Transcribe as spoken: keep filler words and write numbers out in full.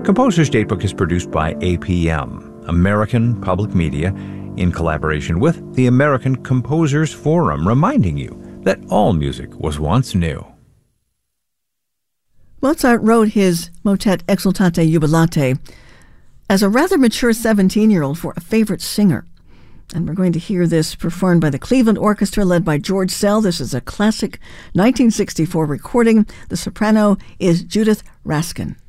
Composer's Datebook is produced by A P M, American Public Media, in collaboration with the American Composers Forum, reminding you that all music was once new. Mozart wrote his motet Exultate Jubilate as a rather mature seventeen-year-old for a favorite singer. And we're going to hear this performed by the Cleveland Orchestra led by George Szell. This is a classic nineteen sixty-four recording. The soprano is Judith Raskin.